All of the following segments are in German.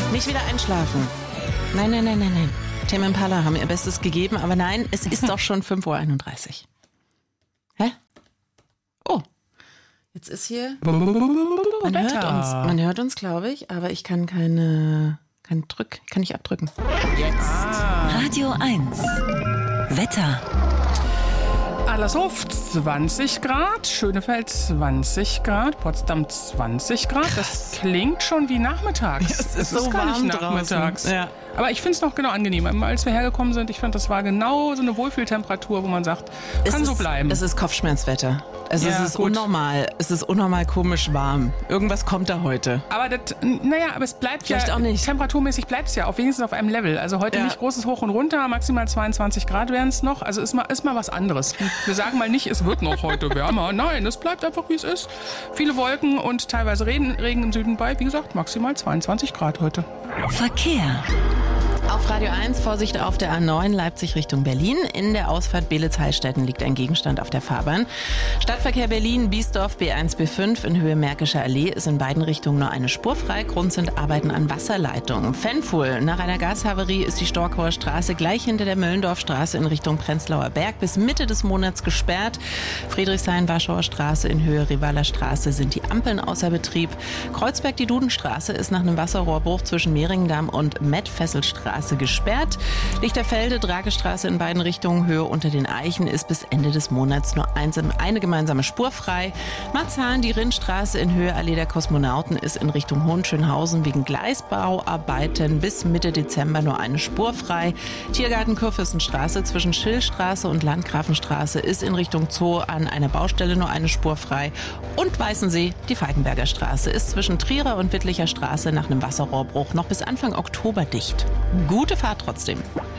Nicht wieder einschlafen. Nein. Tame Impala haben ihr Bestes gegeben, aber nein, es ist doch schon 5:31 Uhr. Hä? Oh, jetzt ist hier... Man hört uns, glaube ich, aber ich kann kann nicht abdrücken. Jetzt. Radio 1. Wetter. Adlershof 20 Grad, Schönefeld 20 Grad, Potsdam 20 Grad. Das klingt schon wie nachmittags. Es ist gar so nicht warm nachmittags. draußen. Ja. Aber ich finde es noch genau angenehm. Als wir hergekommen sind, ich fand, das war genau so eine Wohlfühltemperatur, wo man sagt, kann so bleiben. Es ist Kopfschmerzwetter. Also Ja, es ist gut. unnormal. Es ist unnormal komisch warm. Irgendwas kommt da heute. Aber es bleibt Vielleicht ja, auch nicht. temperaturmäßig bleibt es ja auch wenigstens auf einem Level. Also heute Ja. nicht großes Hoch und Runter, maximal 22 Grad wären es noch. Also ist mal was anderes. Wir sagen mal nicht, es wird noch heute wärmer. Nein, es bleibt einfach, wie es ist. Viele Wolken und teilweise Regen im Süden bei, wie gesagt, maximal 22 Grad heute. Verkehr. Auf Radio 1, Vorsicht auf der A9 Leipzig Richtung Berlin. In der Ausfahrt Beelitz-Heilstätten liegt ein Gegenstand auf der Fahrbahn. Stadtverkehr Berlin, Biesdorf, B1, B5 in Höhe Märkischer Allee ist in beiden Richtungen nur eine Spur frei. Grund sind Arbeiten an Wasserleitungen. Fennfuhl, nach einer Gashavarie ist die Storkower Straße gleich hinter der Möllendorfstraße in Richtung Prenzlauer Berg bis Mitte des Monats gesperrt. Friedrichshain-Warschauer Straße in Höhe Rivaler Straße sind die Ampeln außer Betrieb. Kreuzberg, die Dudenstraße ist nach einem Wasserrohrbruch zwischen Mehringendamm und Mettfesselstraße gesperrt. Lichterfelde, Dragestraße in beiden Richtungen, Höhe unter den Eichen ist bis Ende des Monats nur eine gemeinsame Spur frei. Marzahn, die Rinnstraße in Höhe Allee der Kosmonauten ist in Richtung Hohenschönhausen wegen Gleisbauarbeiten bis Mitte Dezember nur eine Spur frei. Tiergarten Kurfürstenstraße zwischen Schillstraße und Landgrafenstraße ist in Richtung Zoo an einer Baustelle nur eine Spur frei. Und Weißensee, die Falkenberger Straße ist zwischen Trierer und Wittlicher Straße nach einem Wasserrohrbruch noch bis Anfang Oktober dicht. Gute Fahrt trotzdem.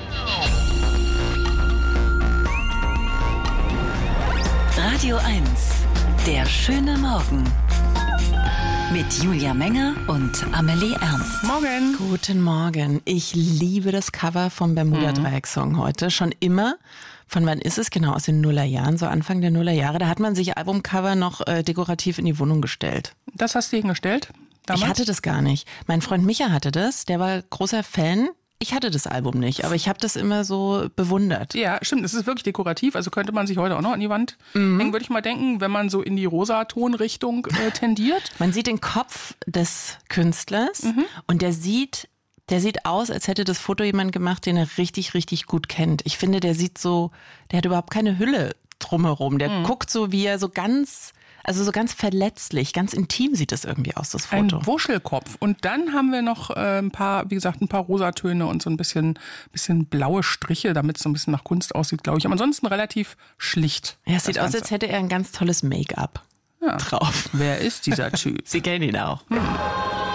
Radio 1. Der schöne Morgen. Mit Julia Menger und Amelie Ernst. Morgen. Guten Morgen. Ich liebe das Cover vom Bermuda-Dreieck-Song heute. Schon immer. Von wann ist es? Genau, aus den Nullerjahren, so Anfang der Nullerjahre. Da hat man sich Albumcover noch dekorativ in die Wohnung gestellt. Das hast du hingestellt? Damals? Ich hatte das gar nicht. Mein Freund Micha hatte das. Der war großer Fan. Ich hatte das Album nicht, aber ich habe das immer so bewundert. Ja, stimmt. Es ist wirklich dekorativ. Also könnte man sich heute auch noch an die Wand hängen, würde ich mal denken, wenn man so in die Rosatonrichtung tendiert. Man sieht den Kopf des Künstlers und der sieht aus, als hätte das Foto jemand gemacht, den er richtig, richtig gut kennt. Ich finde, der hat überhaupt keine Hülle drumherum. Der guckt so, wie er so ganz verletzlich, ganz intim sieht das irgendwie aus, das Foto. Ein Wuschelkopf. Und dann haben wir noch ein paar Rosatöne und so ein bisschen blaue Striche, damit es so ein bisschen nach Kunst aussieht, glaube ich. Aber ansonsten relativ schlicht. Ja, es sieht aus, als hätte er ein ganz tolles Make-up drauf. Wer ist dieser Typ? Sie kennen ihn auch.